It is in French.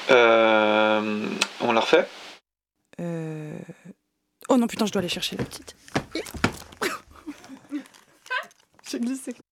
On la refait? Oh non, putain, je dois aller chercher la petite. J'ai glissé.